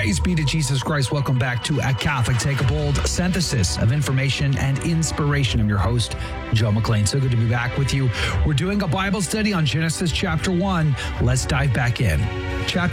Praise be to Jesus Christ. Welcome back to A Catholic Take a Bold, synthesis of information and inspiration. I'm your host, Joe McLean. So good to be back with you. We're doing a Bible study on Genesis chapter 1. Let's dive back in. Chapter